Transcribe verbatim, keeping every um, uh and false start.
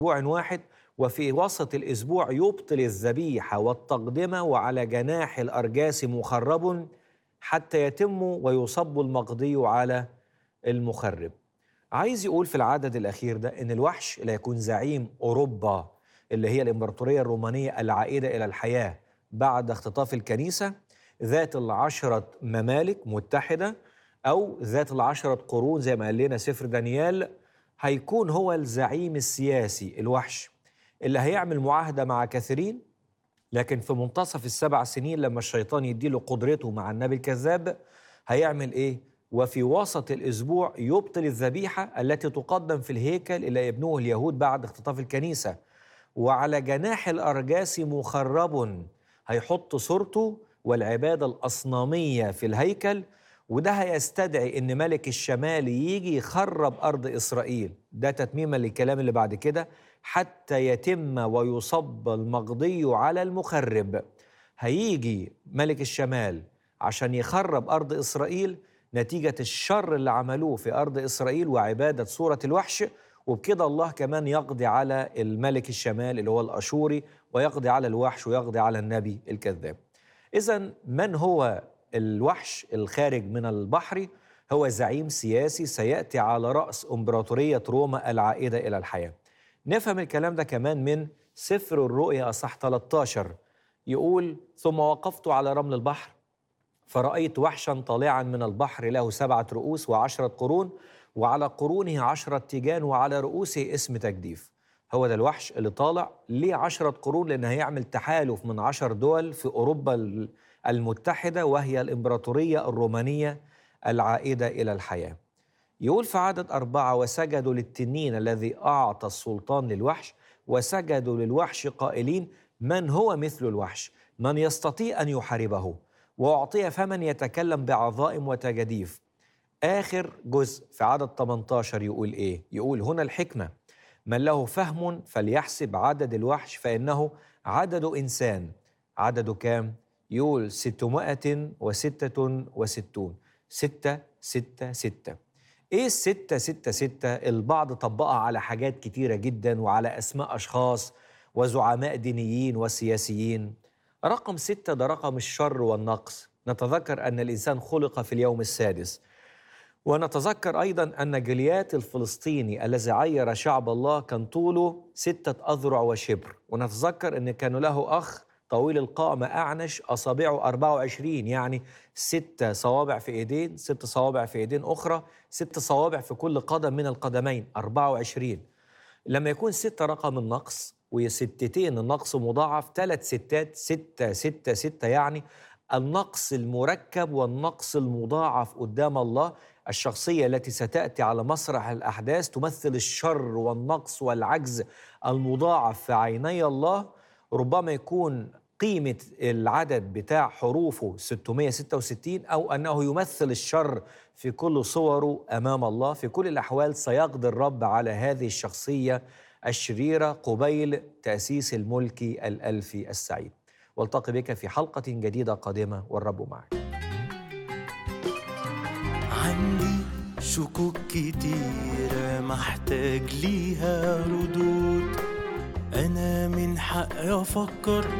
أسبوع واحد، وفي وسط الأسبوع يبطل الذبيحة والتقدمة، وعلى جناح الأرجاس مخرب حتى يتم ويصب المقضي على المخرب. عايز يقول في العدد الأخير ده إن الوحش لا يكون زعيم أوروبا اللي هي الإمبراطورية الرومانية العائدة إلى الحياة بعد اختطاف الكنيسة، ذات العشرة ممالك متحدة، أو ذات العشرة قرون زي ما قال لنا سفر دانيال. هيكون هو الزعيم السياسي الوحش اللي هيعمل معاهدة مع كثيرين، لكن في منتصف السبع سنين لما الشيطان يديله قدرته مع النبي الكذاب هيعمل إيه؟ وفي وسط الأسبوع يبطل الذبيحة التي تقدم في الهيكل إلى يبنوه اليهود بعد اختطاف الكنيسة، وعلى جناح الأرجاس مخرب هيحط صورته والعبادة الأصنامية في الهيكل. وده هيستدعي إن ملك الشمال يجي يخرب أرض إسرائيل، ده تتميما للكلام اللي بعد كده، حتى يتم ويصب المقضي على المخرب. هيجي ملك الشمال عشان يخرب أرض إسرائيل نتيجة الشر اللي عملوه في أرض إسرائيل وعبادة صورة الوحش، وبكده الله كمان يقضي على الملك الشمال اللي هو الأشوري، ويقضي على الوحش ويقضي على النبي الكذاب. إذن من هو الوحش الخارج من البحر؟ هو زعيم سياسي سيأتي على رأس إمبراطورية روما العائدة إلى الحياة. نفهم الكلام ده كمان من سفر الرؤيا أصح ثلاثة عشر، يقول: ثم وقفت على رمل البحر فرأيت وحشا طالعا من البحر له سبعة رؤوس وعشرة قرون، وعلى قرونه عشرة تيجان، وعلى رؤوسه اسم تجديف. هو ده الوحش اللي طالع ليه عشرة قرون، لأنه هيعمل تحالف من عشر دول في أوروبا المتحدة، وهي الإمبراطورية الرومانية العائدة إلى الحياة. يقول في عدد أربعة: وسجدوا للتنين الذي أعطى السلطان للوحش، وسجدوا للوحش قائلين: من هو مثل الوحش؟ من يستطيع أن يحاربه؟ وأعطي فمن يتكلم بعظائم وتجاديف. آخر جزء في عدد ثمانية عشر يقول إيه؟ يقول: هنا الحكمة، من له فهم فليحسب عدد الوحش، فإنه عدد إنسان. عدده كام؟ يقول ستمائة وستة وستون. ستة ستة ستة. إيه الستة ستة ستة؟ البعض طبقها على حاجات كتيرة جدا وعلى أسماء أشخاص وزعماء دينيين وسياسيين. رقم ستة ده رقم الشر والنقص. نتذكر أن الإنسان خلق في اليوم السادس، ونتذكر أيضا أن جليات الفلسطيني الذي عير شعب الله كان طوله ستة أذرع وشبر، ونتذكر أن كان له أخ طويل القامة أعنش أصابعه أربعة وعشرين، يعني ستة صوابع في إيدين، ست صوابع في إيدين أخرى، ست صوابع في كل قدم من القدمين، أربعة وعشرين. لما يكون ستة رقم النقص وستتين النقص مضاعف، ثلاث ستات، ستة ستة ستة، يعني النقص المركب والنقص المضاعف قدام الله. الشخصية التي ستأتي على مسرح الأحداث تمثل الشر والنقص والعجز المضاعف في عيني الله. ربما يكون قيمة العدد بتاع حروفه ستمائة وستة وستين، أو أنه يمثل الشر في كل صوره أمام الله. في كل الأحوال سيقضي الرب على هذه الشخصية الشريرة قبيل تأسيس الملك الألفي السعيد. والتقي بك في حلقة جديدة قادمة، والرب معك. عندي شكوك كتيرة محتاج ليها ردود، أنا من حقي أفكر